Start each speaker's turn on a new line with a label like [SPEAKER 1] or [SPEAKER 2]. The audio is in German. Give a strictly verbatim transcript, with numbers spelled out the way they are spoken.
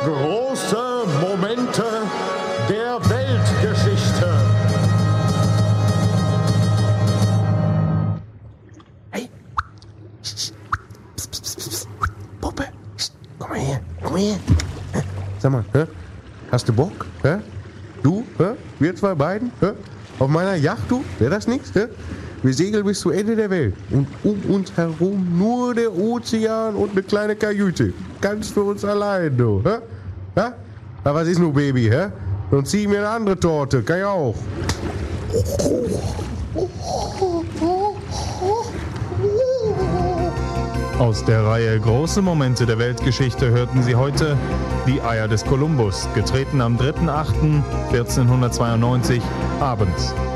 [SPEAKER 1] Große Momente der Weltgeschichte.
[SPEAKER 2] Hey. Psst, psst, psst, psst. Puppe. Psst. Komm mal her. Komm mal her. Sag mal, hä? Hast du Bock? Hä? Du? Hä? Wir zwei beiden? Hä? Auf meiner Yacht, du? Wäre das nichts? Hä? Wir segeln bis zum Ende der Welt. Und um uns herum nur der Ozean und eine kleine Kajüte. Ganz für uns allein, du. Hä? Hä? Na, was ist nun, Baby? Hä? Und zieh mir eine andere Torte. Kann ich auch.
[SPEAKER 3] Aus der Reihe Große Momente der Weltgeschichte hörten Sie heute Die Eier des Kolumbus, getreten am dritter achter vierzehnhundertzweiundneunzig abends.